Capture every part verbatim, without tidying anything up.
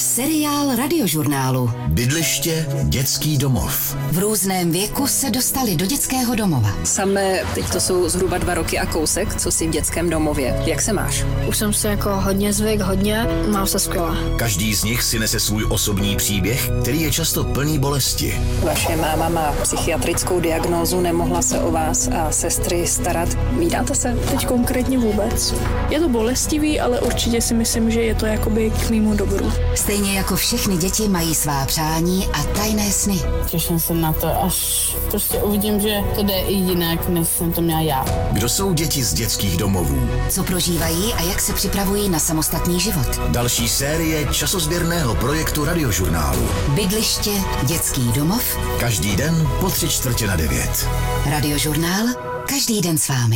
Seriál Radiožurnálu. Bydliště, dětský domov. V různém věku se dostali do dětského domova. Samé, teď to jsou zhruba dva roky a kousek, co jsi v dětském domově. Jak se máš? Už jsem se jako hodně zvyk, hodně, mám se skvěle. Každý z nich si nese svůj osobní příběh, který je často plný bolesti. Vaše máma má psychiatrickou diagnózu, nemohla se o vás a sestry starat. Vídáte se? Teď konkrétně vůbec. Je to bolestivý, ale určitě si myslím, že je to jakoby k mému dobru. Stejně jako všechny děti mají svá přání a tajné sny. Těším se na to, až prostě uvidím, že to jde i jinak, než jsem to měla já. Kdo jsou děti z dětských domovů? Co prožívají a jak se připravují na samostatný život? Další série časozběrného projektu Radiožurnálu. Bydliště, dětský domov. Každý den po tři čtvrtě na devět. Radiožurnál, každý den s vámi.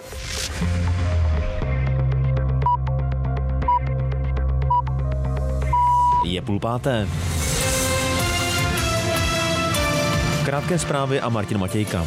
Je půl páté. Krátké zprávy a Martin Matějka.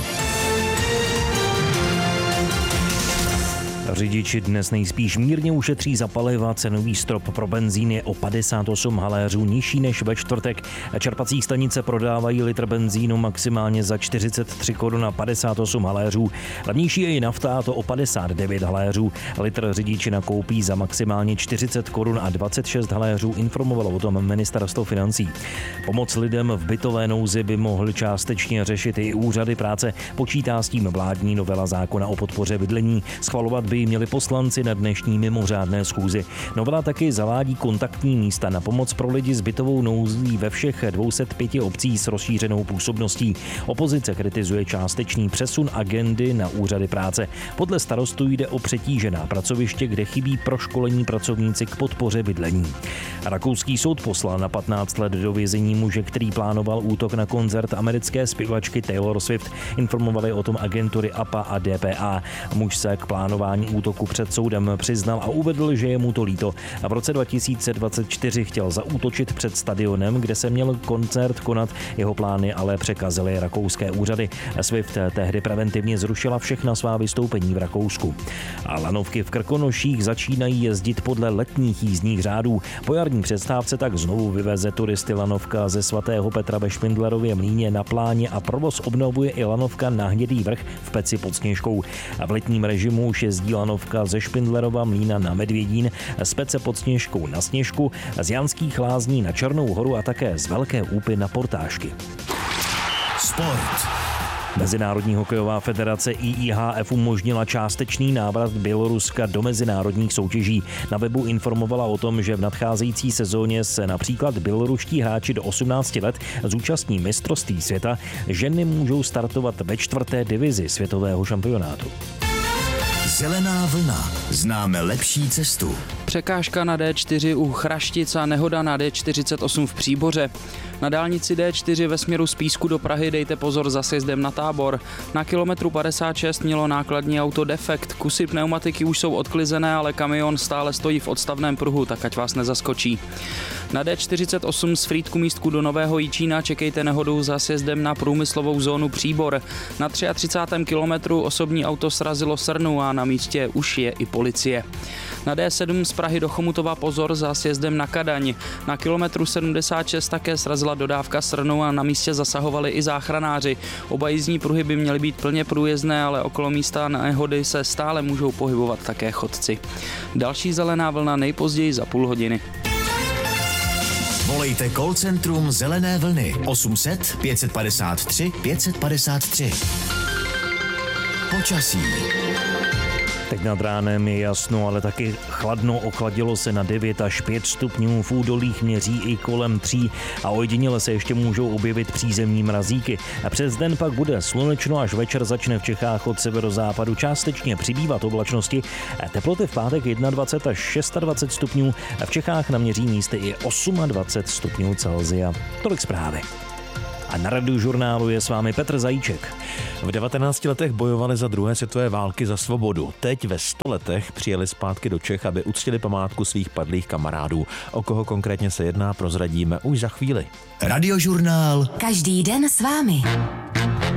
Řidiči dnes nejspíš mírně ušetří za paliva, cenový strop pro benzín je o padesát osm haléřů nižší než ve čtvrtek. Čerpací stanice prodávají litr benzínu maximálně za čtyřicet tři korun a padesát osm haléřů. Levnější je i nafta, a to o padesát devět haléřů. Litr řidiči nakoupí za maximálně čtyřicet korun a dvacet šest haléřů, informovalo o tom ministerstvo financí. Pomoc lidem v bytové nouzi by mohly částečně řešit i úřady práce. Počítá s tím vládní novela zákona o podpoře bydlení. Schvalovat by měli poslanci na dnešní mimořádné schůzi. Novela taky zavádí kontaktní místa na pomoc pro lidi s bytovou nouzí ve všech dvě stě pět obcí s rozšířenou působností. Opozice kritizuje částečný přesun agendy na úřady práce. Podle starostů jde o přetížená pracoviště, kde chybí proškolení pracovníci k podpoře bydlení. Rakouský soud poslal na patnáct let do vězení muže, který plánoval útok na koncert americké zpěvačky Taylor Swift. Informovali o tom agentury A P A a D P A. Muž se k plánování útoku před soudem přiznal a uvedl, že je mu to líto. A v roce dva tisíce dvacet čtyři chtěl zaútočit před stadionem, kde se měl koncert konat. Jeho plány ale překazily rakouské úřady. Swift tehdy preventivně zrušila všechna svá vystoupení v Rakousku. A lanovky v Krkonoších začínají jezdit podle letních jízdních řádů. Po jarní přestávce tak znovu vyveze turisty lanovka ze svatého Petra ve Špindlerově Mlýně na Pláně a provoz obnovuje i lanovka na Hnědý Vrch v Peci pod Sněžkou. A v letním režimu už jezdí lanovka ze Špindlerova Mlýna na Medvědín, z Pece pod Sněžkou na Sněžku, z Janských Lázní na Černou Horu a také z Velké Úpy na Portášky. Sport. Mezinárodní hokejová federace I I H F umožnila částečný návrat Běloruska do mezinárodních soutěží. Na webu informovala o tom, že v nadcházející sezóně se například běloruští hráči do osmnácti let zúčastní mistrovství světa. Ženy můžou startovat ve čtvrté divizi světového šampionátu. Zelená vlna. Známe lepší cestu. Překážka na D čtyři u Chraštic a nehoda na D čtyřicet osm v Příboře. Na dálnici D čtyři ve směru z Písku do Prahy dejte pozor za sjezdem na Tábor. Na kilometru padesát šest mělo nákladní auto defekt. Kusy pneumatiky už jsou odklizené, ale kamion stále stojí v odstavném pruhu, tak ať vás nezaskočí. Na D čtyřicet osm z Frýdku místku do Nového Jičína čekejte nehodu za sjezdem na průmyslovou zónu Příbor. Na třicátém třetím kilometru osobní auto srazilo srnu a na místě už je i policie. Na D sedm z Prahy do Chomutova pozor za sjezdem na Kadaň. Na kilometru sedmdesát šest také srazila dodávka srnu a na místě zasahovali i záchranáři. Oba jízdní pruhy by měly být plně průjezdné, ale okolo místa nehody se stále můžou pohybovat také chodci. Další zelená vlna nejpozději za půl hodiny. Volejte call centrum Zelené vlny osm set pět padesát tři pět padesát tři. Počasí. Teď nad ránem je jasno, ale taky chladno, ochladilo se na devět až pět stupňů, v údolích měří i kolem tří a ojediněle se ještě můžou objevit přízemní mrazíky. A přes den pak bude slunečno, až večer začne v Čechách od severozápadu částečně přibývat oblačnosti. Teploty v pátek dvacet jedna až dvacet šest stupňů, a v Čechách naměří místy i dvacet osm stupňů Celsia. Tolik zprávy. A na Radiožurnálu je s vámi Petr Zajíček. V devatenácti letech bojovali za druhé světové války za svobodu. Teď ve sto letech přijeli zpátky do Čech, aby uctili památku svých padlých kamarádů. O koho konkrétně se jedná, prozradíme už za chvíli. Radiožurnál. Každý den s vámi.